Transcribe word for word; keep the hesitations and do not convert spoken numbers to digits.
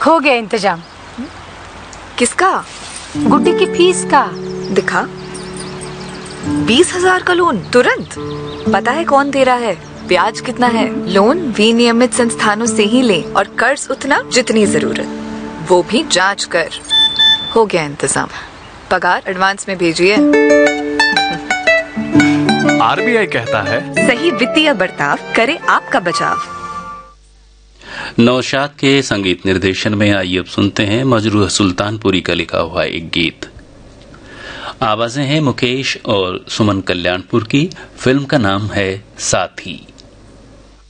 हो गया इंतजाम। किसका? गुड्डी की फीस का। दिखा। बीस हजार का लोन तुरंत। पता है कौन दे रहा है, ब्याज कितना है? लोन विनियमित संस्थानों से ही ले और कर्ज उतना जितनी जरूरत, वो भी जांच कर। हो गया इंतजाम। पगार एडवांस में भेजिए। आरबीआई कहता है, सही वित्तीय बर्ताव करे आपका बचाव। नौशाद के संगीत निर्देशन में आइए अब सुनते हैं मजरूह सुल्तानपुरी का लिखा हुआ एक गीत। आवाजें हैं मुकेश और सुमन कल्याणपुर की। फिल्म का नाम है साथी।